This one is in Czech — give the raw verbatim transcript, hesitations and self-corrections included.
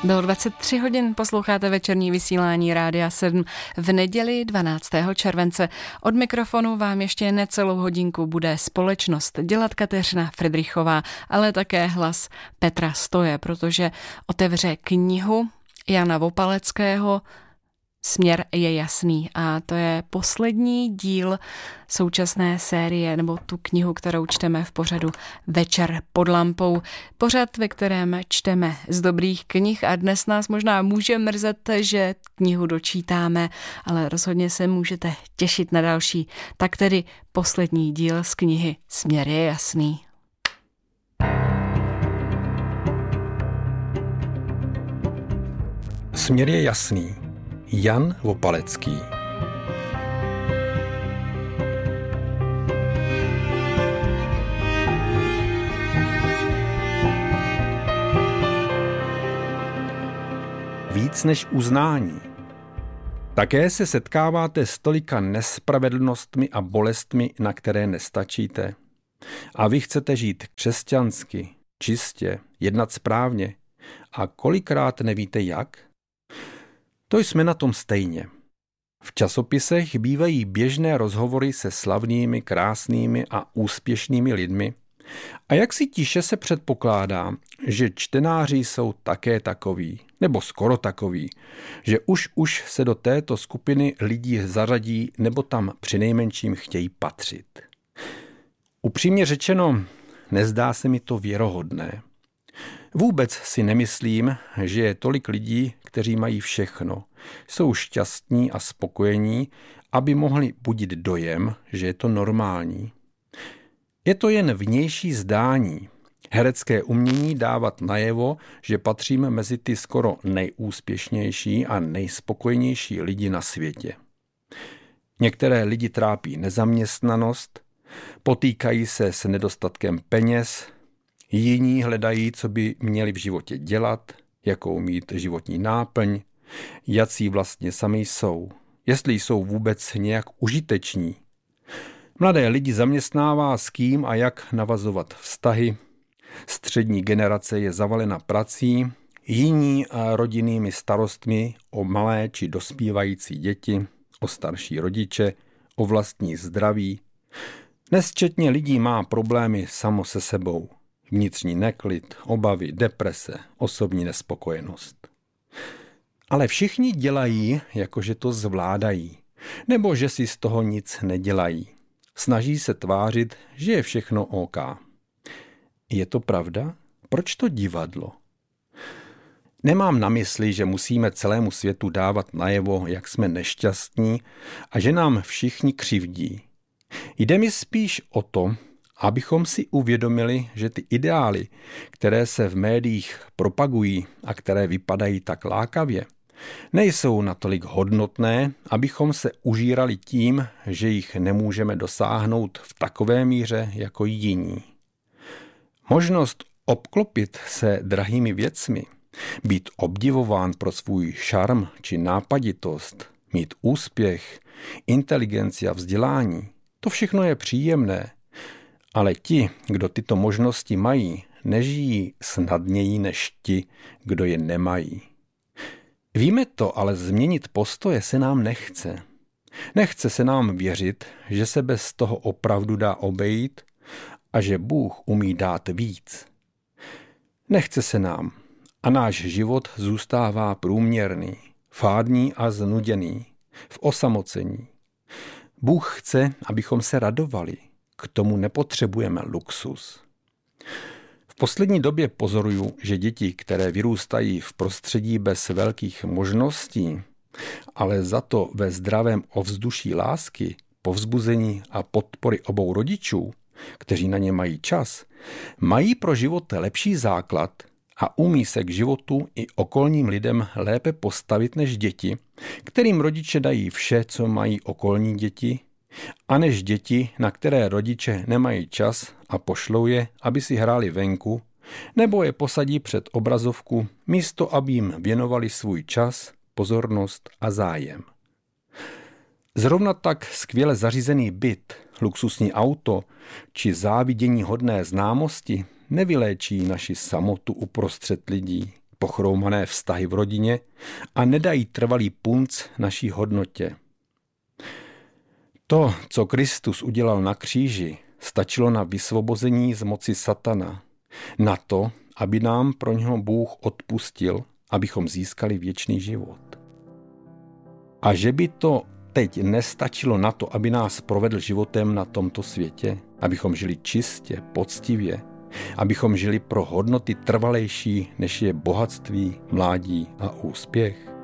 Bylo dvacet tři hodin, posloucháte večerní vysílání Rádia sedm v neděli dvanáctého července. Od mikrofonu vám ještě necelou hodinku bude společnost dělat Kateřina Fridrichová, ale také hlas Petra Stoje, protože otevře knihu Jana Vopaleckého Směr je jasný a to je poslední díl současné série nebo tu knihu, kterou čteme v pořadu Večer pod lampou. Pořad, ve kterém čteme z dobrých knih a dnes nás možná může mrzet, že knihu dočítáme, ale rozhodně se můžete těšit na další. Tak tedy poslední díl z knihy Směr je jasný. Směr je jasný. Jan Vopalecký. Víc než uznání. Také se setkáváte s tolika nespravedlnostmi a bolestmi, na které nestačíte. A vy chcete žít křesťansky, čistě, jednat správně. A kolikrát nevíte jak? To jsme na tom stejně. V časopisech bývají běžné rozhovory se slavnými, krásnými a úspěšnými lidmi a jak si tiše se předpokládá, že čtenáři jsou také takoví, nebo skoro takoví, že už už se do této skupiny lidí zařadí nebo tam přinejmenším chtějí patřit. Upřímně řečeno, nezdá se mi to věrohodné. Vůbec si nemyslím, že je tolik lidí, kteří mají všechno, jsou šťastní a spokojení, aby mohli budit dojem, že je to normální. Je to jen vnější zdání, herecké umění dávat najevo, že patříme mezi ty skoro nejúspěšnější a nejspokojenější lidi na světě. Některé lidi trápí nezaměstnanost, potýkají se s nedostatkem peněz, jiní hledají, co by měli v životě dělat, jakou mít životní náplň, jací vlastně sami jsou, jestli jsou vůbec nějak užiteční. Mladé lidi zaměstnává s kým a jak navazovat vztahy, střední generace je zavalena prací, jiní a rodinnými starostmi o malé či dospívající děti, o starší rodiče, o vlastní zdraví. Nesčetně lidí má problémy samo se sebou. Vnitřní neklid, obavy, deprese, osobní nespokojenost. Ale všichni dělají, jakože to zvládají, nebo že si z toho nic nedělají. Snaží se tvářit, že je všechno OK. Je to pravda? Proč to divadlo? Nemám na mysli, že musíme celému světu dávat najevo, jak jsme nešťastní a že nám všichni křivdí. Jde mi spíš o to, abychom si uvědomili, že ty ideály, které se v médiích propagují a které vypadají tak lákavě, nejsou natolik hodnotné, abychom se užírali tím, že jich nemůžeme dosáhnout v takové míře jako jiní. Možnost obklopit se drahými věcmi, být obdivován pro svůj šarm či nápaditost, mít úspěch, inteligenci a vzdělání, to všechno je příjemné. Ale ti, kdo tyto možnosti mají, nežijí snadněji než ti, kdo je nemají. Víme to, ale změnit postoje se nám nechce. Nechce se nám věřit, že se bez toho opravdu dá obejít a že Bůh umí dát víc. Nechce se nám a náš život zůstává průměrný, fádní a znuděný, v osamocení. Bůh chce, abychom se radovali. K tomu nepotřebujeme luxus. V poslední době pozoruju, že děti, které vyrůstají v prostředí bez velkých možností, ale za to ve zdravém ovzduší lásky, povzbuzení a podpory obou rodičů, kteří na ně mají čas, mají pro život lepší základ a umí se k životu i okolním lidem lépe postavit než děti, kterým rodiče dají vše, co mají okolní děti, a než děti, na které rodiče nemají čas a pošlou je, aby si hráli venku, nebo je posadí před obrazovku, místo aby jim věnovali svůj čas, pozornost a zájem. Zrovna tak skvěle zařízený byt, luxusní auto či závidění hodné známosti nevyléčí naši samotu uprostřed lidí, pochroumané vztahy v rodině a nedají trvalý punc naší hodnotě. To, co Kristus udělal na kříži, stačilo na vysvobození z moci satana, na to, aby nám pro něho Bůh odpustil, abychom získali věčný život. A že by to teď nestačilo na to, aby nás provedl životem na tomto světě, abychom žili čistě, poctivě, abychom žili pro hodnoty trvalejší, než je bohatství, mládí a úspěch.